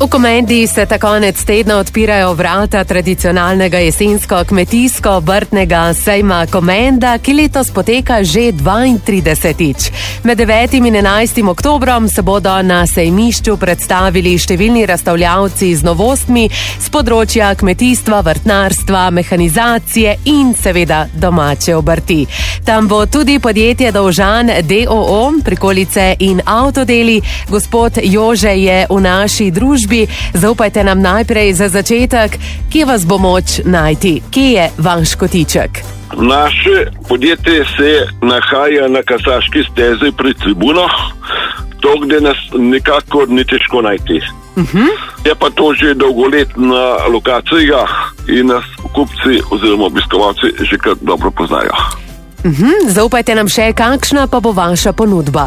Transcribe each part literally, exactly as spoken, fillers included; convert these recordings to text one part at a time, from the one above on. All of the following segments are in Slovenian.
V Komendi se ta konec tedna odpirajo vrata tradicionalnega jesensko-kmetijsko-obrtnega sejma Komenda, ki letos poteka že dvaintridesetič. Med devetim in enajstim oktobrom se bodo na sejmišču predstavili številni razstavljavci z novostmi z področja kmetijstva, vrtnarstva, mehanizacije in seveda domače obrti. Tam bo tudi podjetje Dovžan D O O, prikolice in avtodeli. Gospod Jože je v naši družbi. Zaupajte nam najprej za začetek, kje vas bo moč najti, kje je vaš kotiček. Naše podjetje se nahaja na Kasaški stezi pri Tribuno, to, kde nas nikakor ni težko najti. Uh-huh. Je pa to že dolgoletna lokacija in nas kupci oziroma obiskovalci že kar dobro poznajo. Uh-huh. Zaupajte nam še, kakšna pa bo vaša ponudba.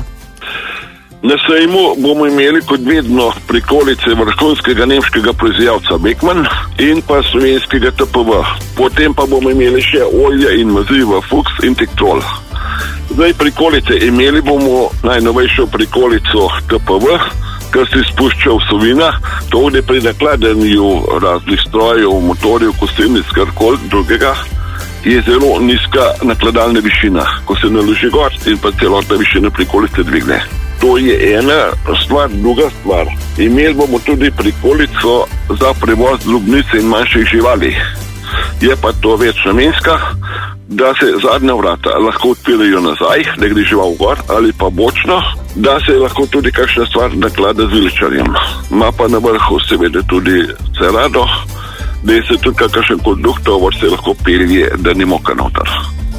Na sejmu bomo imeli kot vedno prikolice vrhunskega nemškega proizvajalca Beckmann in pa slovenskega T P V. Potem pa bomo imeli še olje in maziva Fuchs in Tektrol. Zdaj prikolice, imeli bomo najnovejšo prikolico T P V, kar se spušča v sovina, to vde pri nakladanju raznih strojev, motorjev, kosilnic, karkoli drugega, je zelo nizka nakladalna višina, ko se naloži gor in pa celotna višina prikolice dvigne. To je ena stvar, druga stvar. Imeli bomo tudi prikolico za prevoz drobnice in manjših živali. Je pa to večnamenska, da se zadnja vrata lahko odpirajo nazaj, da gre žival gor, ali pa bočno, da se lahko tudi kakšna stvar naklada z viličarjem. Ma pa na vrhu seveda tudi cerado, da se tudi kakšen konduktor se lahko pelje, da ni moka noter.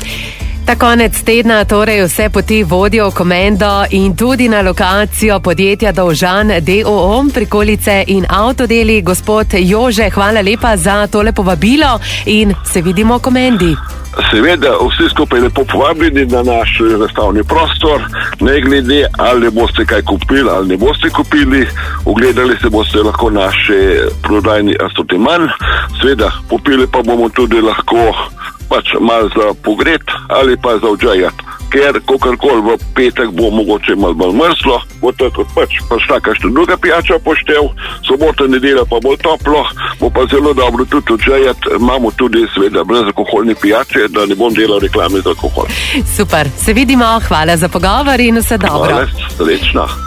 Ta konec tedna torej vse poti vodijo v Komendo in tudi na lokacijo podjetja Dovžan D O O, prikolice in avtodeli. Gospod Jože, hvala lepa za tole povabilo in se vidimo v Komendi. Seveda, vsi skupaj lepo povabljeni na naš razstavni prostor, ne glede ali boste kaj kupili ali ne boste kupili, ogledali se boste lahko naše prodajni asortiman, seveda popili pa bomo tudi lahko pač malo za pogret ali pa za odžajati, ker kakorkoli v petek bo mogoče malo bolj mrzlo, bo tako pač prišla kakšna druga pijača poštev, sobota, nedelja pa bolj toplo, bo pa zelo dobro tudi odžajati, imamo tudi seveda brezalkoholne pijače, da ne bom delal reklame za alkohol. Super, se vidimo, hvala za pogovor in vse dobro. Hvala, srečno.